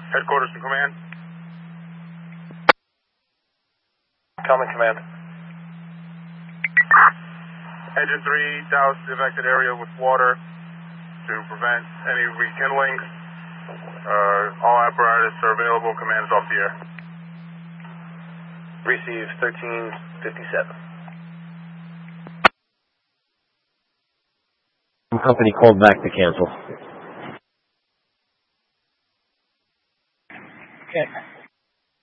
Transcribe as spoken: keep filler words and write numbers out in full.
Headquarters to command. Common command. Engine three, douse the affected area with water to prevent any rekindling. Uh, all apparatus are available. Command is off the air. Receive thirteen fifty-seven. Company called back to cancel.